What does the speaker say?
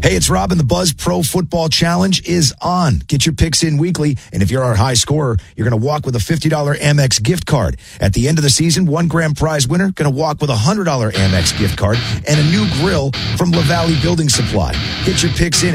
Hey, it's Robin. The Buzz Pro Football Challenge is on. Get your picks in weekly, and if you're our high scorer, you're going to walk with a $50 Amex gift card. At the end of the season, one grand prize winner going to walk with a $100 Amex gift card and a new grill from LaValle Building Supply. Get your picks in